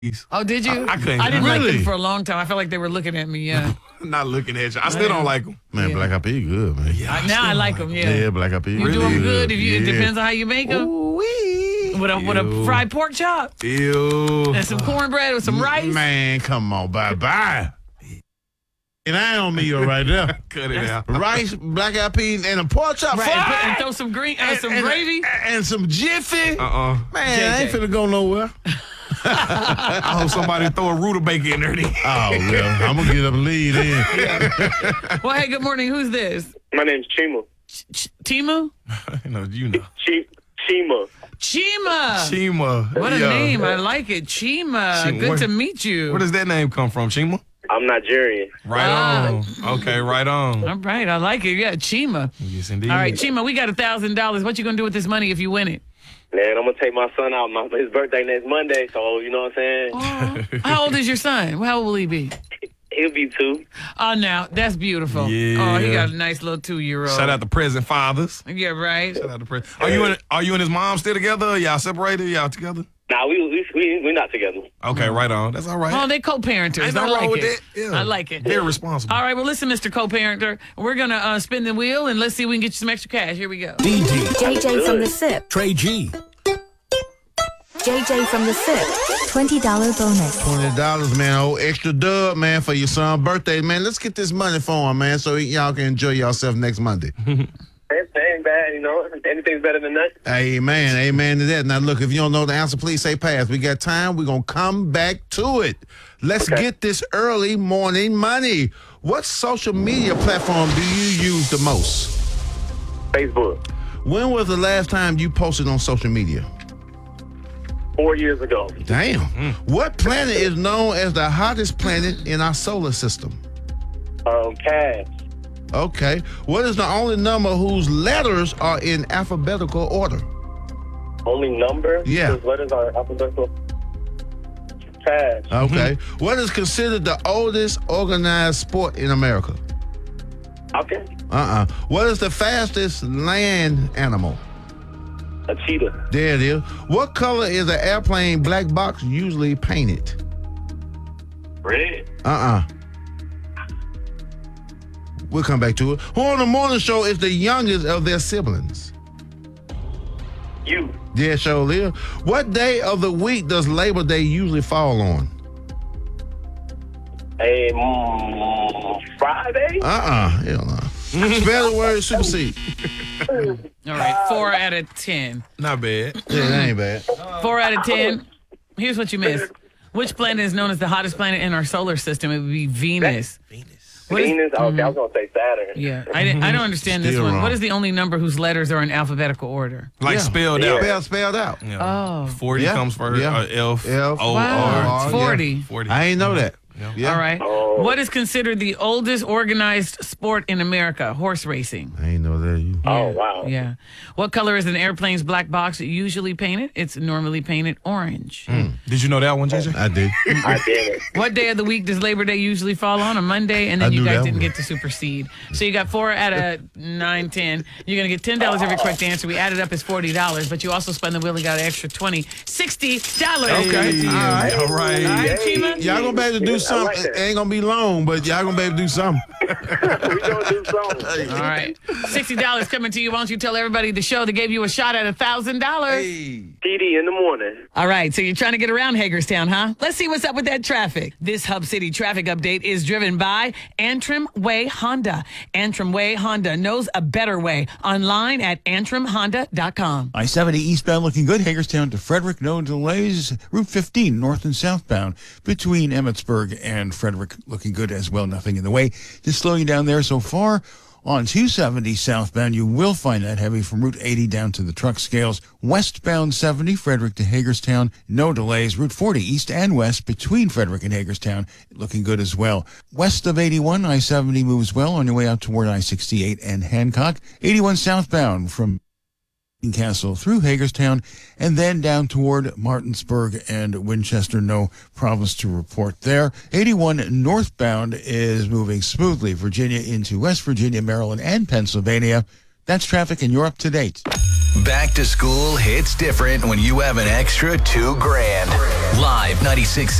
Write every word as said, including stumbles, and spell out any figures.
Oh, did you? I, I couldn't. I didn't really? like them for a long time. I felt like they were looking at me. Yeah. Not looking at you. I still don't like them. Man, Yeah. Black Eyed Peas good, man. Yeah, I, now I like them. Yeah. Yeah, Black Eyed Peas. You really do them good. If you, It yeah. depends on how you make them. Ooh-wee. With a with a Ew. fried pork chop Ew. and some cornbread with some rice. Man, come on, bye bye. And I on me right there. Cut it out. Rice, Black Eyed Peas, and a pork chop Right, and, put, and fried. throw some green, uh, And- some and- gravy. and some jiffy. Uh-uh. Man, J J. I ain't finna go nowhere. I hope somebody throw a rutabaga in there. Then. Oh, well, I'm gonna get up and leave then. Well, hey, good morning. Who's this? My name's Chima. Ch- Ch- Timu? you know, you know. Chi- Chima. Chima. Chima. What a Yeah. name. I like it. Chima. Chima. Good Where- to meet you. Where does that name come from, Chima? I'm Nigerian. Right Ah. on. Okay, right on. All right. I like it. Yeah, Chima. Yes, indeed. All right, Chima, we got a thousand dollars. What you going to do with this money if you win it? Man, I'm going to take my son out. My, his birthday next Monday, so you know what I'm saying? How old is your son? How old will he be? He'll be two. Oh, now, that's beautiful. Yeah. Oh, he got a nice little two-year-old. Shout out to present fathers. Yeah, right. Shout out to present. Are you and Are you and his mom still together? Or y'all separated? Y'all together? Nah, we we we we not together. Okay, right on. That's all right. Oh, they co-parenters. Ain't I nothing like wrong with it. that. Yeah. I like it. Very responsible. All right, well, listen, Mister Co-parenter. We're going to uh, spin the wheel, and let's see if we can get you some extra cash. Here we go. D D, J J from the S I P. Trey G, J J from the S I P. twenty dollars bonus. Twenty dollars, man. Oh, extra dub, man, for your son's birthday, man. Let's get this money for him, man, so y'all can enjoy yourself next Monday. That ain't bad, you know. Anything's better than nothing. Amen. Amen to that. Now, look, if you don't know the answer, please say pass. We got time. We're going to come back to it. Let's Okay. get this early morning money. What social media platform do you use the most? Facebook. When was the last time you posted on social media? Four years ago. Damn. What planet is known as the hottest planet in our solar system? Um, cash. Okay. What is the only number whose letters are in alphabetical order? Only number. Yeah. Whose letters are alphabetical. Cash. Okay. What is considered the oldest organized sport in America? Okay. Uh-uh. What is the fastest land animal? A cheetah. There it is. What color is an airplane black box usually painted? Red. Uh-uh. We'll come back to it. Who on the morning show is the youngest of their siblings? You. Yeah, sure live. What day of the week does Labor Day usually fall on? A mm, Friday. Uh-uh. Hell no. Spell the word supersede. All right, four out of ten. Not bad. Yeah, that ain't bad. Four out of ten. Here's what you missed. Which planet is known as the hottest planet in our solar system? It would be Venus. What is- Venus. Oh, okay, I was gonna say Saturn. Yeah, I, didn't, I don't understand this Still one. wrong. What is the only number whose letters are in alphabetical order? Like Yeah. spelled Yeah. out. Spell, spelled out. Yeah. Oh. forty Yeah. comes first. Yeah. Uh, F. F. O Wow, R. yeah. forty. forty. I ain't know that. Yeah. Yeah. All right. Oh. What is considered the oldest organized sport in America? Horse racing. I ain't know that. You. Oh wow. Yeah. What color is an airplane's black box usually painted? It's normally painted orange. Did you know that one, J J? I did. I did it. What day of the week does Labor Day usually fall on? A Monday, and then I you knew guys that didn't one. get to supersede. So you got four out of nine, ten. You're going to get ten dollars every correct answer. We added up as forty dollars, but you also spun the wheel and got an extra twenty, sixty dollars. Okay. All right. All right. All right, Hey. Chima. Y'all gonna be able to do Yeah, I something. like that. It ain't gonna be long, but y'all gonna be able to do something. we gonna do something. All right. sixty dollars coming to you. Why don't you tell everybody the show that gave you a shot at one thousand dollars? T D in the morning. All right, so you're trying to get around Hagerstown, huh? Let's see what's up with that traffic. This Hub City traffic update is driven by Antrim Way Honda. Antrim Way Honda knows a better way. Online at antrim honda dot com. I seventy eastbound looking good. Hagerstown to Frederick, no delays. Route fifteen north and southbound between Emmitsburg and Frederick looking good as well. Nothing in the way. Just slowing down there so far. On two seventy southbound, you will find that heavy from Route eighty down to the truck scales. Westbound seventy, Frederick to Hagerstown, no delays. Route forty east and west between Frederick and Hagerstown, looking good as well. West of eighty-one, I seventy moves well on your way out toward I sixty-eight and Hancock. eighty-one southbound from Castle through Hagerstown and then down toward Martinsburg and Winchester. No problems to report there. eighty-one northbound is moving smoothly. Virginia into West Virginia, Maryland, and Pennsylvania. That's traffic, and you're up to date. Back to school hits different when you have an extra two grand. Live ninety-six.